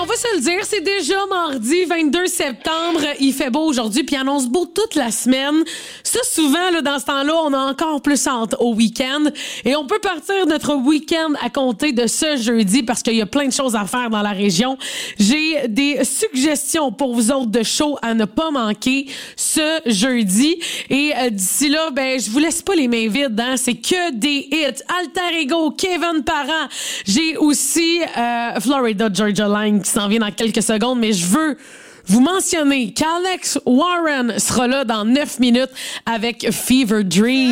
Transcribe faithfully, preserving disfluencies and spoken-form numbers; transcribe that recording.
on va se le dire, c'est déjà mardi vingt-deux septembre. Il fait beau aujourd'hui, puis il annonce beau toute la semaine. Ça, souvent, là, dans ce temps-là, on a encore plus hâte au week-end. Et on peut partir notre week-end à compter de ce jeudi parce qu'il y a plein de choses à faire dans la région. J'ai des suggestions pour vous autres de shows à ne pas manquer ce jeudi. Et euh, d'ici là, ben, je vous laisse pas les mains vides, hein. C'est que des hits. Alter Ego, Kevin Parent. J'ai aussi euh, Florida Georgia Line qui s'en vient dans quelques secondes, mais je veux vous mentionner qu'Alex Warren sera là dans neuf minutes avec Fever Dream.